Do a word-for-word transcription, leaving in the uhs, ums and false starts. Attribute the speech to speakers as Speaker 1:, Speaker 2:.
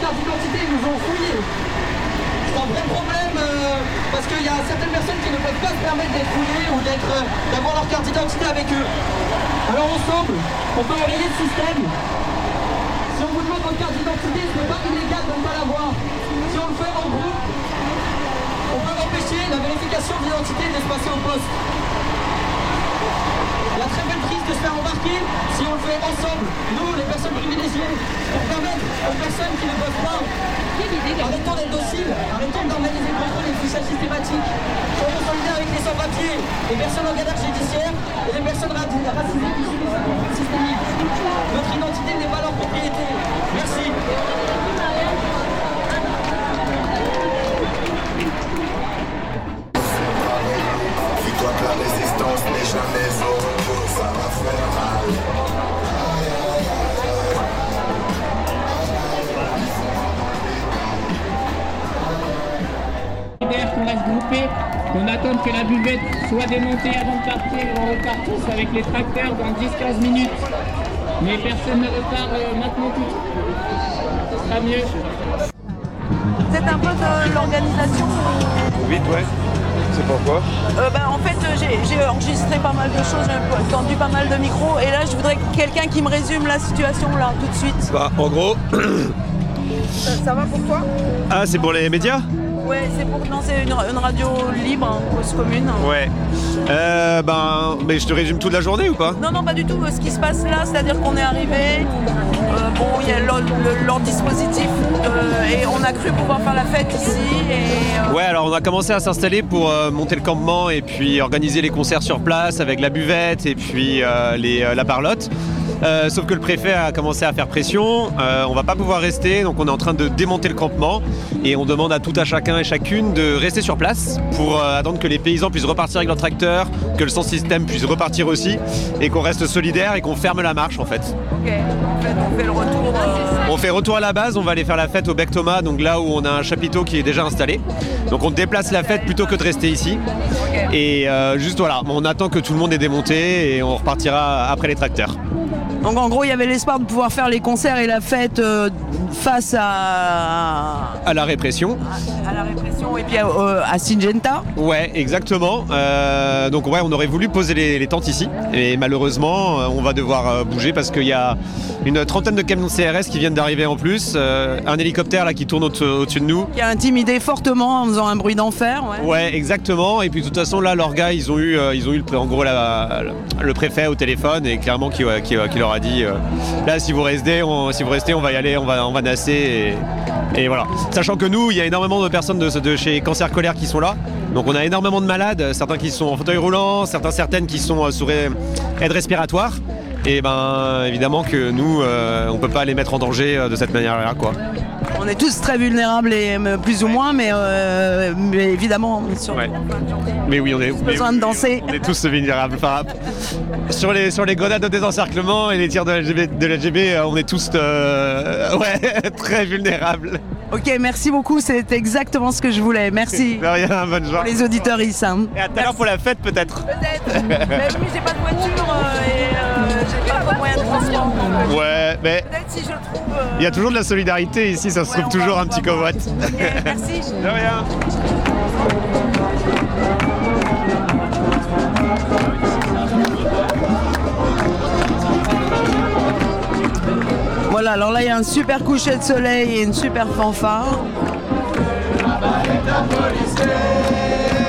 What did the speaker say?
Speaker 1: carte d'identité, ils nous ont fouillés. C'est un vrai problème euh, parce qu'il y a certaines personnes qui ne peuvent pas se permettre d'être fouillées ou d'être, euh, d'avoir leur carte d'identité avec eux. Alors ensemble, on peut enrayer le système. Si on vous demande votre carte d'identité, ce n'est pas illégal de ne pas l'avoir. Si on le fait en groupe, on peut empêcher la vérification d'identité de se passer au poste. Il y a très belle prise de se faire embarquer si on le fait ensemble, nous les personnes privilégiées, pour permettre aux personnes qui ne peuvent pas. Arrêtons d'être dociles, arrêtons d'organiser le contrôle et le fichage systématique. Soyons solidaires avec les sans-papiers, les personnes en galère judiciaire et les personnes racisées qui subissent le contrôle systémique. Notre identité n'est pas leur propriété. Merci.
Speaker 2: Dis-toi que la résistance n'est jamais au ça va faire mal.
Speaker 3: Qu'on reste groupé, qu'on attende que la buvette soit démontée avant de partir. On repart tous avec les tracteurs dans dix à quinze minutes. Mais personne ne repart euh, maintenant tout. Ce sera mieux.
Speaker 4: Vous êtes un peu de l'organisation?
Speaker 5: Oui, ouais. C'est pourquoi
Speaker 4: euh, bah, En fait, j'ai, j'ai enregistré pas mal de choses, j'ai tendu pas mal de micros. Et là, je voudrais quelqu'un qui me résume la situation là, tout de suite.
Speaker 5: Bah, en gros...
Speaker 4: ça, ça va pour toi?
Speaker 5: Ah, c'est pour les médias?
Speaker 4: Ouais, c'est pour lancer une, une radio libre, hein, cause commune.
Speaker 5: Ouais. Euh, ben, mais je te résume toute la journée ou pas?
Speaker 4: Non, non, pas du tout. Ce qui se passe là, c'est-à-dire qu'on est arrivé, euh, bon, il y a leur, le, leur dispositif euh, et on a cru pouvoir faire la fête ici. Et, euh...
Speaker 5: Ouais, alors on a commencé à s'installer pour euh, monter le campement et puis organiser les concerts sur place avec la buvette et puis euh, les, euh, la parlotte. Euh, sauf que le préfet a commencé à faire pression, euh, on va pas pouvoir rester, donc on est en train de démonter le campement et on demande à tout à chacun et chacune de rester sur place pour euh, attendre que les paysans puissent repartir avec leur tracteur, que le sans système puisse repartir aussi et qu'on reste solidaires et qu'on ferme la marche en fait.
Speaker 4: Ok, en fait on fait le retour. Euh...
Speaker 5: On fait retour à la base, on va aller faire la fête au Bec Thomas, donc là où on a un chapiteau qui est déjà installé. Donc on déplace la fête plutôt que de rester ici. Okay. Et euh, juste voilà, on attend que tout le monde est démonté et on repartira après les tracteurs.
Speaker 4: Donc en gros, il y avait l'espoir de pouvoir faire les concerts et la fête euh, face à...
Speaker 5: À la répression.
Speaker 4: À, à la répression et puis à, euh, à Syngenta.
Speaker 5: Ouais, exactement. Euh, donc ouais, on aurait voulu poser les, les tentes ici. Et malheureusement, on va devoir euh, bouger parce qu'il y a une trentaine de camions de C R S qui viennent d'arriver en plus. Euh, un hélicoptère là qui tourne au- au-dessus de nous.
Speaker 4: Qui a intimidé fortement en faisant un bruit d'enfer. Ouais,
Speaker 5: ouais exactement. Et puis de toute façon, là, leurs gars, ils ont eu, euh, ils ont eu en gros la, la, le préfet au téléphone et clairement qui, ouais, qui, qui leur a dit euh, là si vous restez on, si vous restez on va y aller, on va, on va nasser et, et voilà. Sachant que nous il y a énormément de personnes de, de chez Cancer Colère qui sont là, donc on a énormément de malades, certains qui sont en fauteuil roulant, certains certaines qui sont euh, sous aide respiratoire et ben évidemment que nous euh, on peut pas les mettre en danger euh, de cette manière là quoi.
Speaker 4: On est tous très vulnérables et plus ou moins, mais, euh, mais évidemment sur
Speaker 5: ouais. Mais oui, on est
Speaker 4: besoin
Speaker 5: oui,
Speaker 4: de danser.
Speaker 5: On est tous vulnérables. Enfin, sur les sur les grenades de désencerclement et les tirs de l'L G B, de l'L G B, on est tous euh, ouais très vulnérables.
Speaker 4: Ok, merci beaucoup, c'est exactement ce que je voulais. Merci.
Speaker 5: De rien, bonne journée.
Speaker 4: Pour les auditeurs ici. Hein.
Speaker 5: Et à tout à l'heure pour la fête peut-être.
Speaker 4: Peut-être. Mais oui, j'ai pas de voiture euh, et euh, j'ai pas de moyen de transport. Donc,
Speaker 5: ouais, mais
Speaker 4: peut-être si je trouve. Euh...
Speaker 5: Il y a toujours de la solidarité ici, ça se
Speaker 4: ouais,
Speaker 5: trouve toujours un petit covoite.
Speaker 4: Okay, merci.
Speaker 5: De rien.
Speaker 4: Voilà, alors là il y a un super coucher de soleil et une super fanfare.